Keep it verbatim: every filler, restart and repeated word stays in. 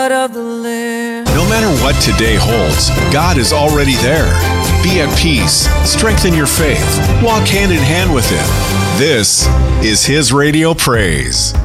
of the land. No matter what today holds, God is already there. Be at peace, strengthen your faith, walk hand in hand with Him. This is His Radio Praise.